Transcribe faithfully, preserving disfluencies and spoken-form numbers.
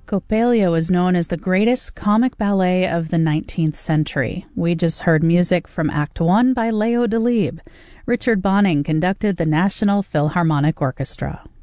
Coppelia was known as the greatest comic ballet of the nineteenth century. We just heard music from Act One by Leo Delibes. Richard Bonning conducted the National Philharmonic Orchestra.